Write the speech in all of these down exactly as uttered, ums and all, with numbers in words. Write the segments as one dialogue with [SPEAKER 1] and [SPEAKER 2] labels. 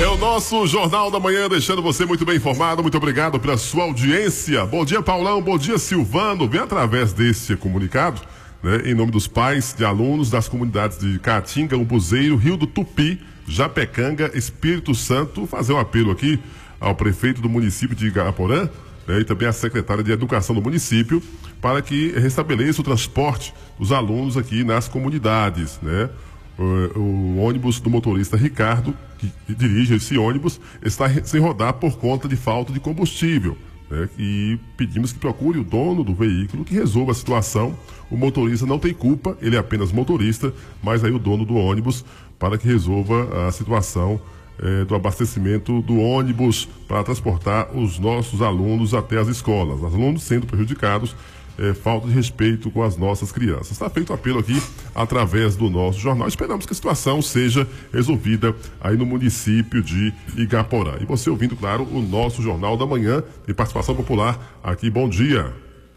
[SPEAKER 1] É o nosso Jornal da Manhã, deixando você muito bem informado. Muito obrigado pela sua audiência. Bom dia, Paulão. Bom dia, Silvano. Vem através desse comunicado, né, em nome dos pais de alunos das comunidades de Caatinga, Umbuzeiro, Rio do Tupi, Japecanga, Espírito Santo, fazer um apelo aqui ao prefeito do município de Igaraporã, né, e também à secretária de Educação do município, para que restabeleça o transporte dos alunos aqui nas comunidades, né? O, o ônibus do motorista Ricardo, que dirige esse ônibus, está sem rodar por conta de falta de combustível, né? E pedimos que procure o dono do veículo que resolva a situação. O motorista não tem culpa, ele é apenas motorista, mas aí o dono do ônibus para que resolva a situação eh, do abastecimento do ônibus para transportar os nossos alunos até as escolas. Os alunos sendo prejudicados, É, falta de respeito com as nossas crianças. Está feito o apelo aqui através do nosso jornal. Esperamos que a situação seja resolvida aí no município de Igaporã. E você ouvindo, claro, o nosso Jornal da Manhã de Participação Popular aqui. Bom dia.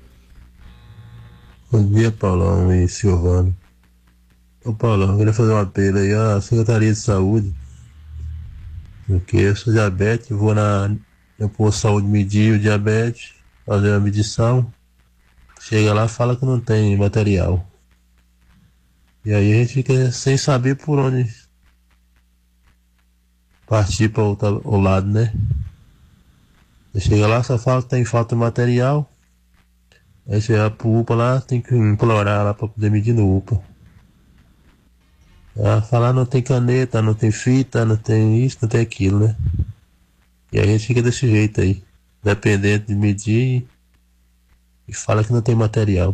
[SPEAKER 2] Bom dia, Paulão e Silvano. Ô, Paulão, eu queria fazer um apelo aí à Secretaria de Saúde, porque eu sou diabético, vou na eu posto de saúde medir o diabetes, fazer a medição. Chega lá e fala que não tem material. E aí a gente fica sem saber por onde partir para o lado, né? Chega lá, só fala que tem falta de material. Aí você vai pro U P A lá, tem que implorar lá para poder medir no U P A. Ela fala, não tem caneta, não tem fita, não tem isso, não tem aquilo, né? E aí a gente fica desse jeito aí, dependente de medir. E fala que não tem material.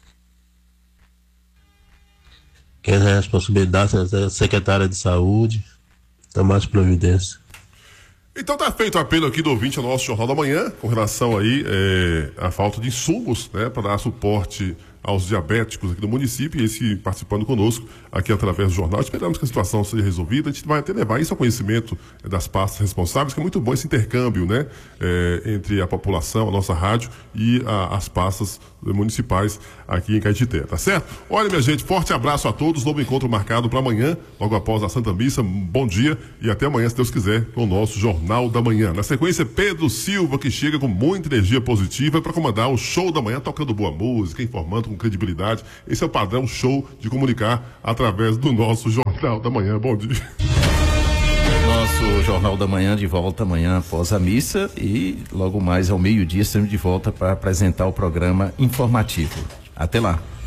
[SPEAKER 2] Quem é a responsabilidade é a secretária de saúde, tomar as providências.
[SPEAKER 1] Então tá feito o apelo aqui do ouvinte ao nosso Jornal da Manhã, com relação aí é, à falta de insumos, né, para dar suporte aos diabéticos aqui do município, e esse participando conosco aqui através do jornal. Esperamos que a situação seja resolvida. A gente vai até levar isso ao conhecimento das pastas responsáveis, que é muito bom esse intercâmbio, né, é, entre a população, a nossa rádio e a, as pastas municipais aqui em Caetité, tá certo? Olha, minha gente, forte abraço a todos, novo encontro marcado para amanhã, logo após a Santa Missa. Bom dia e até amanhã, se Deus quiser, com o nosso Jornal da Manhã. Na sequência, Pedro Silva, que chega com muita energia positiva para comandar o show da manhã, tocando boa música, informando com credibilidade. Esse é o padrão show de comunicar através do nosso Jornal da Manhã. Bom dia.
[SPEAKER 3] Nosso Jornal da Manhã de volta amanhã após a missa e logo mais ao meio-dia estamos de volta para apresentar o programa informativo. Até lá.